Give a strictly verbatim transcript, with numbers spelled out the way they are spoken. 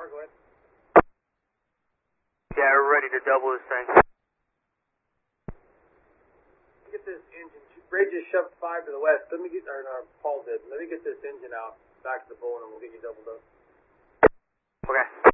power, go ahead. Yeah, we're ready to double this thing. Get this engine. Ray just shoved five to the west. Let me get, or no, Paul did. Let me get this engine out back to the bowl and we'll get you doubled up. Okay.